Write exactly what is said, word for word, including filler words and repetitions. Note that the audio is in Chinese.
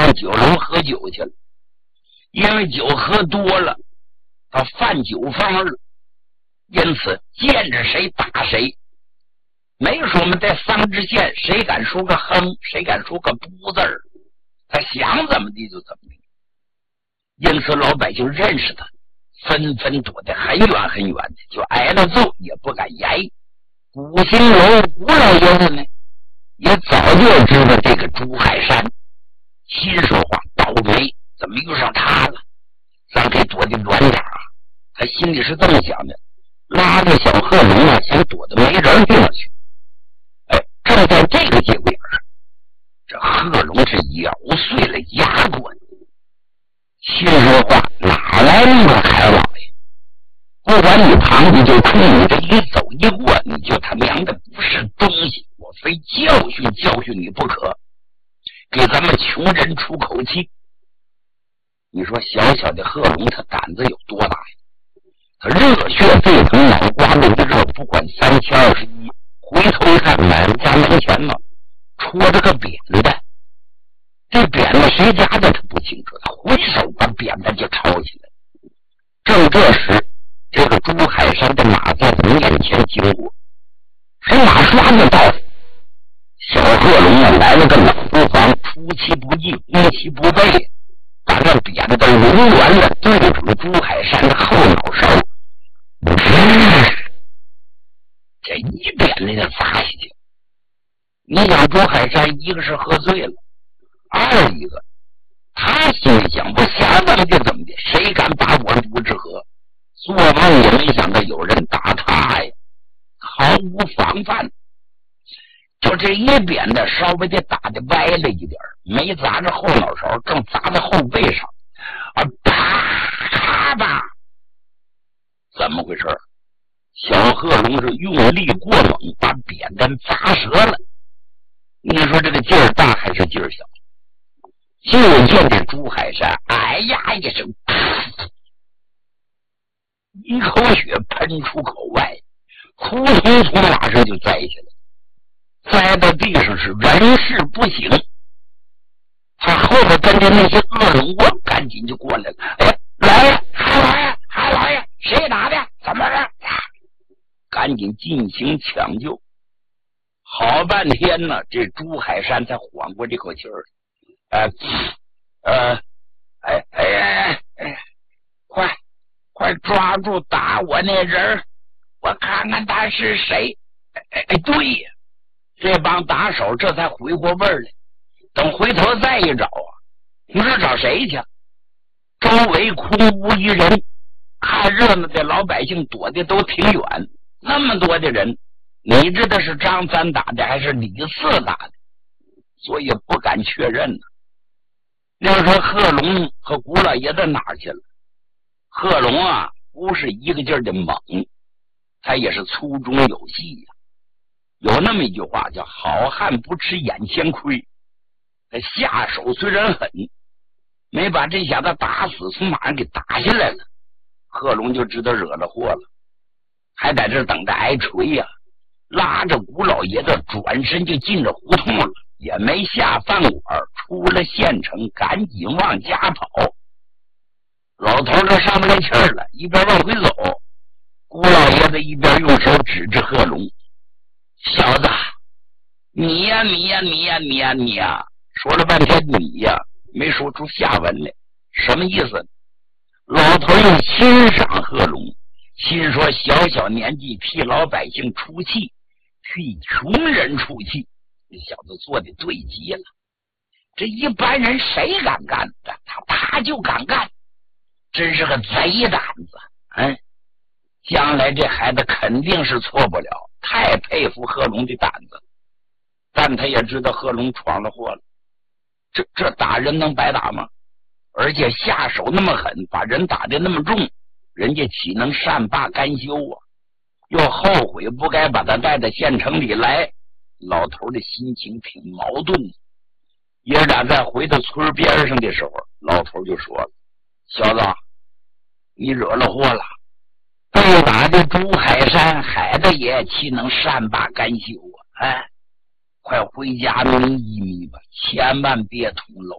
上酒楼喝酒去了，因为酒喝多了，他犯酒疯了，因此见着谁打谁。没说我们在桑知县，谁敢说个哼，谁敢说个不字儿，他想怎么地就怎么地。因此老百姓认识他，纷纷躲得很远很远的，就挨了揍也不敢言。古兴楼古老爷子呢，也早就知道这个朱海山，心说话倒霉，怎么遇上他了？咱得躲得远点啊！他心里是这么想的，拉着小贺龙啊，想躲到没人地方去。哎，正在这个节骨眼上，这贺龙是咬碎了牙关，心说话哪来那么海老爷？不管你堂弟就冲你这一走一过，你就他娘的不是东西，我非教训教训你不可，给咱们穷人出口气。你说小小的贺龙他胆子有多大呀？他热血沸腾，脑瓜子一热，不管三七二十一，回头一看满家门前呢戳着个扁担，这扁担谁家的他不清楚，他挥手把扁担就抄起来。正这时，这个朱海山的马在他面前经过，是马刷子到，小贺龙啊来了个冷不防，出其不意，攻其不备，把那扁担抡圆了，对准了朱海山的后脑勺，这一扁担就砸下去。你想朱海山一个是喝醉了，二一个他心里想，我想怎么就怎么的，谁敢把我不治河？做梦也没想到有人打他呀，毫无防范，就这一扁的稍微的打的歪了一点，没砸着后脑勺，正砸在后背上啊！啪咔吧，怎么回事？小贺龙是用力过猛，把扁担砸折了。你说这个劲儿大还是劲儿小？就见这朱海山哎呀一声，一口血喷出口外，扑通从马上就栽下来，栽到地上是人事不省。他后边跟着那些恶龙啊，赶紧就过来了。哎，来呀，还来呀，还来呀！谁打的？怎么着？赶紧进行抢救。好半天呢，这朱海山才缓过这口气儿。呃，呃，哎哎哎哎，快！快抓住打我那人，我看看他是谁。哎哎，对呀，这帮打手这才回过味儿来。等回头再一找啊，你说找谁去？周围空无一人，看热闹的老百姓躲的都挺远。那么多的人，你知道是张三打的还是李四打的？所以不敢确认呢。那时候贺龙和古老爷子哪儿去了？贺龙啊，不是一个劲儿的猛，他也是粗中有细呀、啊。有那么一句话叫"好汉不吃眼前亏"，他下手虽然狠，没把这下子打死，从马上给打下来了。贺龙就知道惹了祸了，还在这等着挨锤呀、啊。拉着古老爷子转身就进了胡同了，也没下饭馆，出了县城，赶紧往家跑。老头这上不来气儿了，一边往回走，古老爷子一边用手指着贺龙：“小子，你呀你呀你呀你呀你呀！”说了半天你呀，没说出下文来，什么意思？老头又欣赏贺龙，心说小小年纪替老百姓出气，替穷人出气，这小子做的对极了。这一般人谁敢干的？他他就敢干。真是个贼胆子，嗯，将来这孩子肯定是错不了，太佩服贺龙的胆子。但他也知道贺龙闯了祸了，这这打人能白打吗？而且下手那么狠，把人打得那么重，人家岂能善罢甘休啊？又后悔不该把他带到县城里来，老头的心情挺矛盾的。爷俩在回到村边上的时候，老头就说了：“小子，你惹了祸了，被打的朱海山海大爷岂能善罢甘休啊？哎，快回家眯一眯吧，千万别捅娄。”